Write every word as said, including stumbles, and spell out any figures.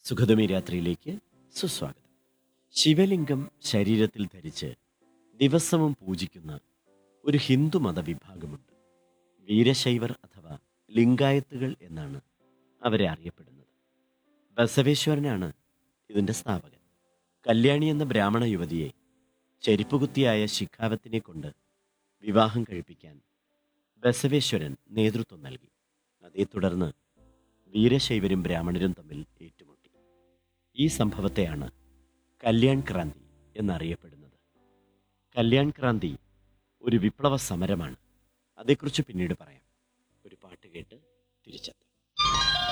സുഖദമി രാത്രിയിലേക്ക് സുസ്വാഗതം. ശിവലിംഗം ശരീരത്തിൽ ധരിച്ച് ദിവസവും പൂജിക്കുന്ന ഒരു ഹിന്ദു മതവിഭാഗമുണ്ട്. വീരശൈവർ അഥവാ ലിംഗായത്തുകൾ എന്നാണ് അവരെ അറിയപ്പെടുന്നത്. ബസവേശ്വരനാണ് ഇതിൻ്റെ സ്ഥാപകൻ. കല്യാണി എന്ന ബ്രാഹ്മണ യുവതിയെ ചെരിപ്പുകുത്തിയായ ശിഖാവത്തിനെ കൊണ്ട് വിവാഹം കഴിപ്പിക്കാൻ ബസവേശ്വരൻ നേതൃത്വം നൽകി. അതേ തുടർന്ന് വീരശൈവരും ബ്രാഹ്മണരും തമ്മിൽ ഏറ്റുമുട്ടി. ഈ സംഭവത്തെയാണ് കല്യാൺ ക്രാന്തി എന്നറിയപ്പെടുന്നത്. കല്യാൺ ക്രാന്തി ഒരു വിപ്ലവ സമരമാണ്. അതേക്കുറിച്ച് പിന്നീട് പറയാം. ഒരു പാട്ട് കേട്ട് തിരിച്ചെത്താം.